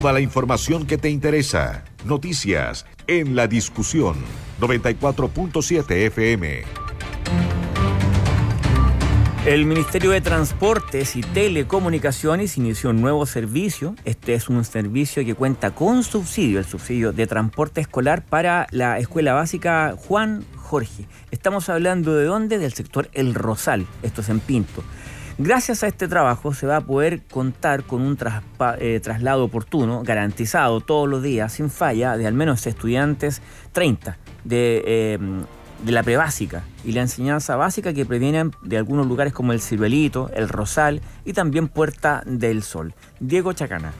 Toda la información que te interesa. Noticias en La Discusión. 94.7 FM. El Ministerio de Transportes y Telecomunicaciones inició un nuevo servicio. Este es un servicio que cuenta con subsidio, el subsidio de transporte escolar para la Escuela Básica Juan Jorge. Estamos hablando ¿de dónde? Del sector El Rosal, esto es en Pinto. Gracias a este trabajo se va a poder contar con un traslado oportuno, garantizado todos los días, sin falla, de al menos estudiantes 30 de la prebásica y la enseñanza básica que provienen de algunos lugares como el Ciruelito, el Rosal y también Puerta del Sol. Diego Chacana.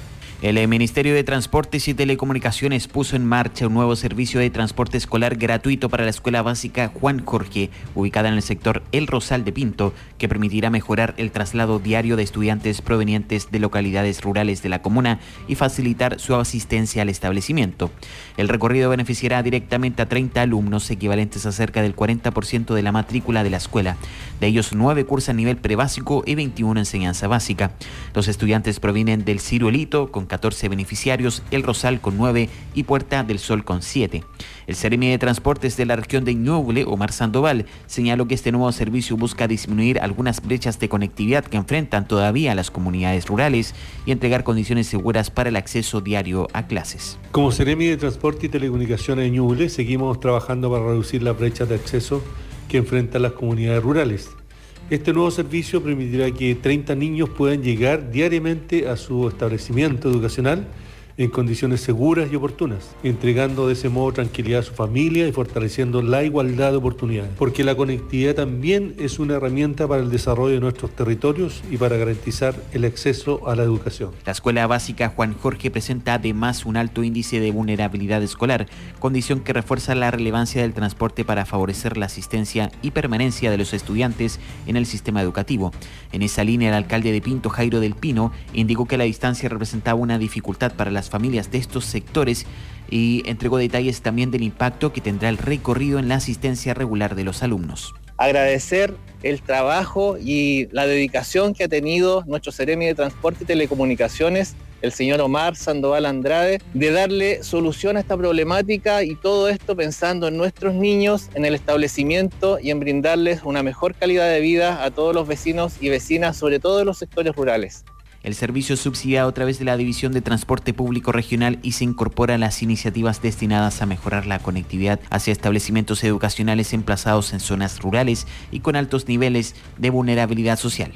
El Ministerio de Transportes y Telecomunicaciones puso en marcha un nuevo servicio de transporte escolar gratuito para la Escuela Básica Juan Jorge, ubicada en el sector El Rosal de Pinto, que permitirá mejorar el traslado diario de estudiantes provenientes de localidades rurales de la comuna y facilitar su asistencia al establecimiento. El recorrido beneficiará directamente a 30 alumnos, equivalentes a cerca del 40% de la matrícula de la escuela. De ellos, 9 cursan nivel prebásico y 21 enseñanza básica. Los estudiantes provienen del Ciruelito, con 14 beneficiarios, El Rosal con 9 y Puerta del Sol con 7. El Seremi de Transportes de la región de Ñuble, Omar Sandoval, señaló que este nuevo servicio busca disminuir algunas brechas de conectividad que enfrentan todavía las comunidades rurales y entregar condiciones seguras para el acceso diario a clases. Como Seremi de Transporte y Telecomunicaciones de Ñuble, seguimos trabajando para reducir las brechas de acceso que enfrentan las comunidades rurales. Este nuevo servicio permitirá que 30 niños puedan llegar diariamente a su establecimiento educacional en condiciones seguras y oportunas, entregando de ese modo tranquilidad a su familia y fortaleciendo la igualdad de oportunidades. Porque la conectividad también es una herramienta para el desarrollo de nuestros territorios y para garantizar el acceso a la educación. La Escuela Básica Juan Jorge presenta además un alto índice de vulnerabilidad escolar, condición que refuerza la relevancia del transporte para favorecer la asistencia y permanencia de los estudiantes en el sistema educativo. En esa línea, el alcalde de Pinto, Jairo del Pino, indicó que la distancia representaba una dificultad para las familias de estos sectores y entregó detalles también del impacto que tendrá el recorrido en la asistencia regular de los alumnos. Agradecer el trabajo y la dedicación que ha tenido nuestro Seremi de Transporte y Telecomunicaciones, el señor Omar Sandoval Andrade, de darle solución a esta problemática y todo esto pensando en nuestros niños, en el establecimiento y en brindarles una mejor calidad de vida a todos los vecinos y vecinas, sobre todo de los sectores rurales. El servicio es subsidiado a través de la División de Transporte Público Regional y se incorpora a las iniciativas destinadas a mejorar la conectividad hacia establecimientos educacionales emplazados en zonas rurales y con altos niveles de vulnerabilidad social.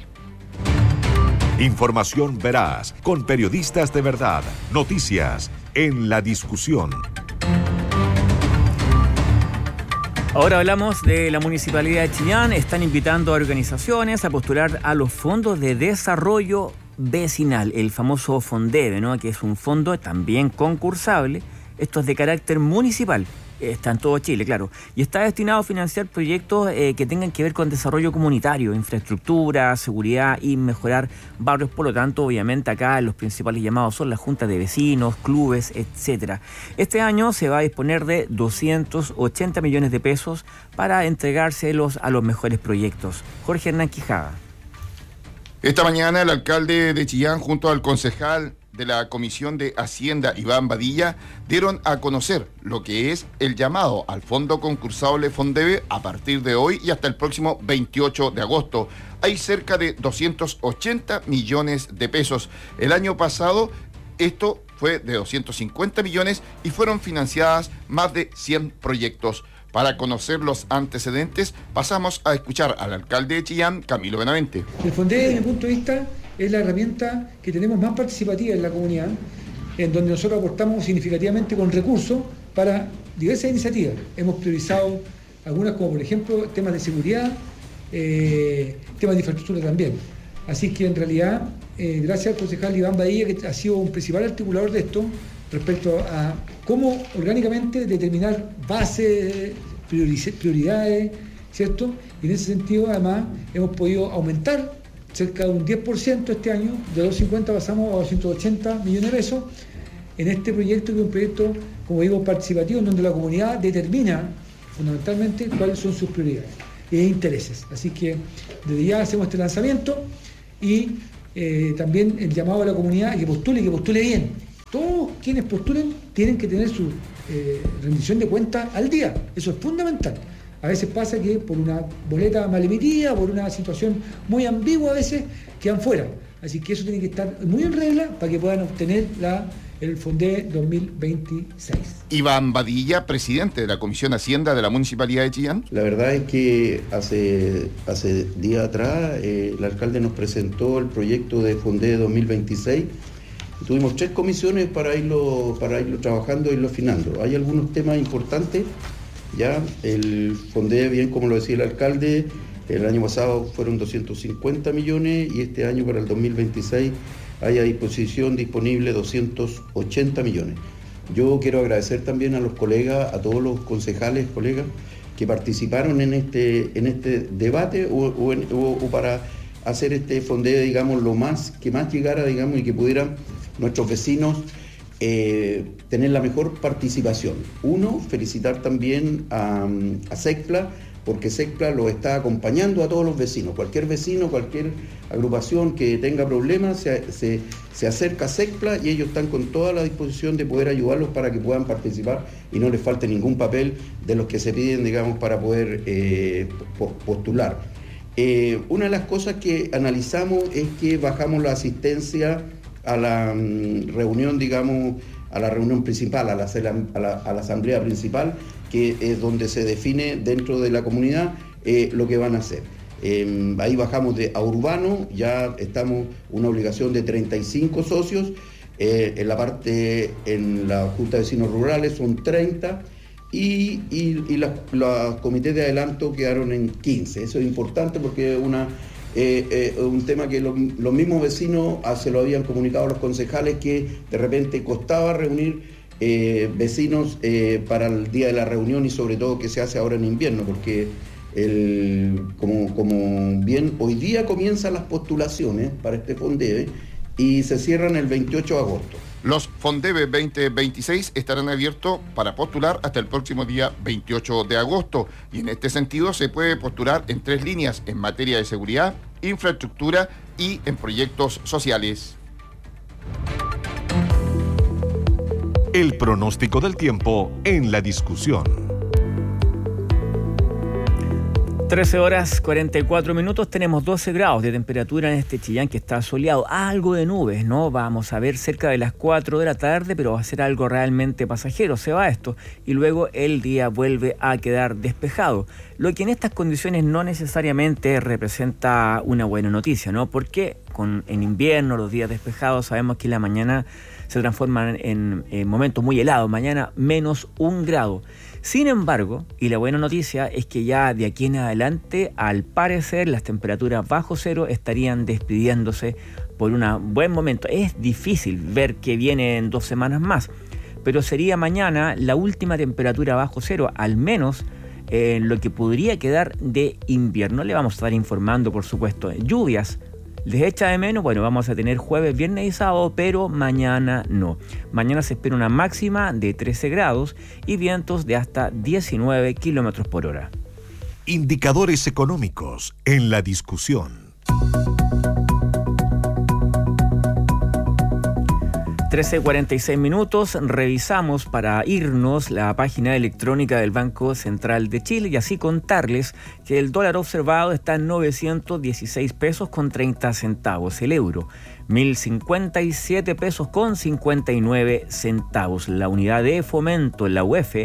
Información veraz, con periodistas de verdad. Noticias en La Discusión. Ahora hablamos de la Municipalidad de Chillán. Están invitando a organizaciones a postular a los fondos de desarrollo vecinal, el famoso FONDEVE, ¿no? Que es un fondo también concursable. Esto es de carácter municipal. Está en todo Chile, claro. Y está destinado a financiar proyectos que tengan que ver con desarrollo comunitario, infraestructura, seguridad y mejorar barrios. Por lo tanto, obviamente acá los principales llamados son las juntas de vecinos, clubes, etcétera. Este año se va a disponer de 280 millones de pesos para entregárselos a los mejores proyectos. Jorge Hernán Quijada. Esta mañana el alcalde de Chillán junto al concejal de la Comisión de Hacienda, Iván Badilla, dieron a conocer lo que es el llamado al fondo concursable FONDEVE a partir de hoy y hasta el próximo 28 de agosto. Hay cerca de 280 millones de pesos. El año pasado esto fue de 250 millones y fueron financiadas más de 100 proyectos. Para conocer los antecedentes, pasamos a escuchar al alcalde de Chillán, Camilo Benavente. El FONDEVE, desde mi punto de vista, es la herramienta que tenemos más participativa en la comunidad, en donde nosotros aportamos significativamente con recursos para diversas iniciativas. Hemos priorizado algunas, como por ejemplo temas de seguridad, temas de infraestructura también. Así que en realidad, gracias al concejal Iván Badilla, que ha sido un principal articulador de esto, respecto a cómo orgánicamente determinar bases, prioridades, ¿cierto? Y en ese sentido, además, hemos podido aumentar cerca de un 10% este año, de 250 pasamos a 280 millones de pesos, en este proyecto, que es un proyecto, como digo, participativo, en donde la comunidad determina fundamentalmente cuáles son sus prioridades e intereses. Así que desde ya hacemos este lanzamiento y también el llamado a la comunidad que postule bien. Todos quienes postulen tienen que tener su rendición de cuentas al día. Eso es fundamental. A veces pasa que por una boleta mal emitida, por una situación muy ambigua a veces, quedan fuera. Así que eso tiene que estar muy en regla para que puedan obtener el FONDE 2026. Iván Badilla, presidente de la Comisión Hacienda de la Municipalidad de Chillán. La verdad es que hace días atrás el alcalde nos presentó el proyecto de FONDE 2026. Tuvimos 3 comisiones para irlo trabajando y irlo afinando. Hay algunos temas importantes. Ya el FONDE, bien como lo decía el alcalde, el año pasado fueron 250 millones y este año para el 2026 hay a disposición disponible 280 millones. Yo quiero agradecer también a los colegas, a todos los concejales, colegas, que participaron en este debate o para hacer este FONDE, digamos, que más llegara, digamos, y que pudieran nuestros vecinos tener la mejor participación. Uno, felicitar también a SECPLA, porque SECPLA lo está acompañando a todos los vecinos. Cualquier vecino, cualquier agrupación que tenga problemas, se acerca a SECPLA y ellos están con toda la disposición de poder ayudarlos para que puedan participar y no les falte ningún papel de los que se piden, digamos, para poder postular. Una de las cosas que analizamos es que bajamos la asistencia a la reunión, digamos, a la reunión principal, a la asamblea principal, que es donde se define dentro de la comunidad lo que van a hacer. Ahí bajamos a urbano, ya estamos una obligación de 35 socios, en la Junta de Vecinos Rurales son 30 y los comités de adelanto quedaron en 15. Eso es importante porque es un tema que los mismos vecinos se lo habían comunicado a los concejales, que de repente costaba reunir vecinos para el día de la reunión, y sobre todo que se hace ahora en invierno, porque como bien hoy día comienzan las postulaciones para este FONDEBE y se cierran el 28 de agosto. Los FONDEBE 2026 estarán abiertos para postular hasta el próximo día 28 de agosto y en este sentido se puede postular en 3 líneas: en materia de seguridad, infraestructura y en proyectos sociales. El pronóstico del tiempo en la discusión. 13 horas 44 minutos, tenemos 12 grados de temperatura en este Chillán que está soleado, algo de nubes, ¿no? Vamos a ver cerca de las 4 de la tarde, pero va a ser algo realmente pasajero, se va esto, y luego el día vuelve a quedar despejado, lo que en estas condiciones no necesariamente representa una buena noticia, ¿no? Porque en invierno, los días despejados, sabemos que la mañana se transforman en momentos muy helados, mañana -1 grado. Sin embargo, y la buena noticia es que ya de aquí en adelante, al parecer, las temperaturas bajo cero estarían despidiéndose por un buen momento. Es difícil ver que vienen 2 semanas más, pero sería mañana la última temperatura bajo cero, al menos en lo que podría quedar de invierno. Le vamos a estar informando, por supuesto, lluvias. ¿Les echa de menos? Bueno, vamos a tener jueves, viernes y sábado, pero mañana no. Mañana se espera una máxima de 13 grados y vientos de hasta 19 kilómetros por hora. Indicadores económicos en la discusión. 13:46 minutos, revisamos para irnos la página electrónica del Banco Central de Chile y así contarles que el dólar observado está en 916 pesos con 30 centavos, el euro 1057 pesos con 59 centavos, la unidad de fomento, la UF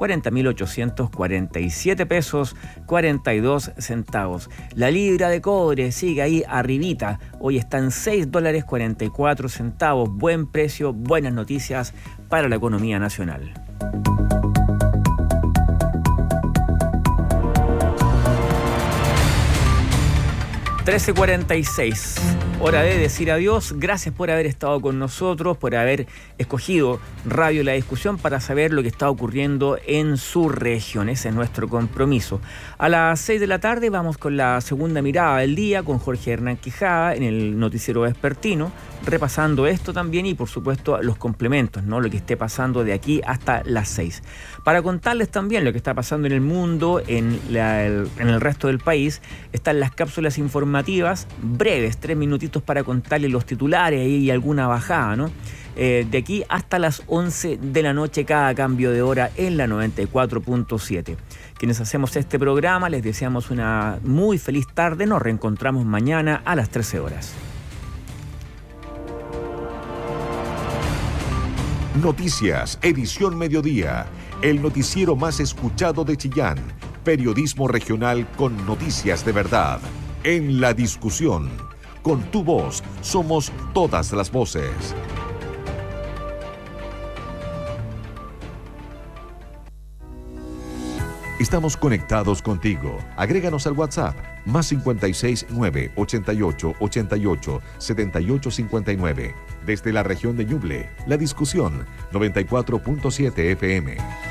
40.847 pesos 42 centavos. La libra de cobre sigue ahí arribita, hoy está en $6.44, buen precio, buenas noticias para la economía nacional. (13:46). Hora de decir adiós. Gracias por haber estado con nosotros, por haber escogido Radio La Discusión para saber lo que está ocurriendo en su región. Ese es nuestro compromiso. A las 6 de la tarde vamos con la segunda mirada del día con Jorge Hernán Quijada en el noticiero vespertino, repasando esto también y por supuesto los complementos, ¿no? Lo que esté pasando de aquí hasta las 6. Para contarles también lo que está pasando en el mundo, en el resto del país, están las cápsulas informativas breves, 3 minutitos atentos para contarles los titulares y alguna bajada, ¿no? De aquí hasta las 11 de la noche, cada cambio de hora en la 94.7. Quienes hacemos este programa, les deseamos una muy feliz tarde. Nos reencontramos mañana a las 13 horas. Noticias, edición mediodía. El noticiero más escuchado de Chillán. Periodismo regional con noticias de verdad. En la discusión. Con tu voz, somos todas las voces. Estamos conectados contigo. Agréganos al WhatsApp +56 9 88 88 78 59. Desde la región de Ñuble, La Discusión 94.7 FM.